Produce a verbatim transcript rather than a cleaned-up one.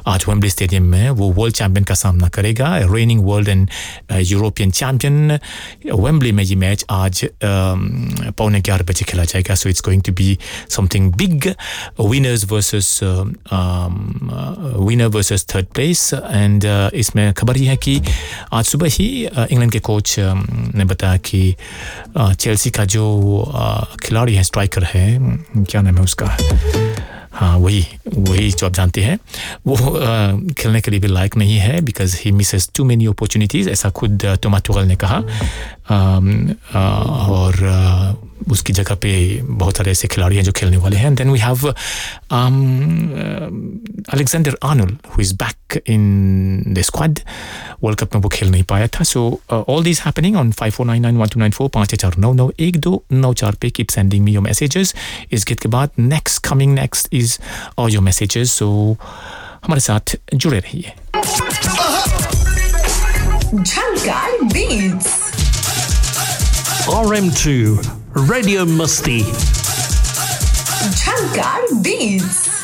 आज Wembley stadium में वो वर्ल्ड चैंपियन का सामना करेगा raining world and European champion Wembley में ये मैच आज पौने ग्यारह बजे खेला जाएगा so it's going to be something big winners versus winner versus third place and इसमें खबर ये है कि आज सुबह ही इंग्लैंड के कोच ने बताया कि चेल्सी का जो खिलाड़ी है स्ट्राइकर है क्या नाम है उसका हाँ वही वही जो आप जानते हैं वो uh, खेलने के लिए भी लायक नहीं है because he Mrs to many opportunities ऐसा खुद टोमा तुगल ने कहा um, uh, और uh, उसकी जगह पे बहुत सारे ऐसे खिलाड़ी हैं जो खेलने वाले हैं then we have Alexander Arnold who is back in the squad world cup में वो खेल नहीं पाया था so all this happening on five four nine nine one two nine four पाँच चार नौ नौ एक दो नौ चार पे keep sending me your messages इस गीत के बाद next coming next is all your messages so हमारे साथ जुड़े रहिए झलकार beats R M two Radio Musti झलकार beats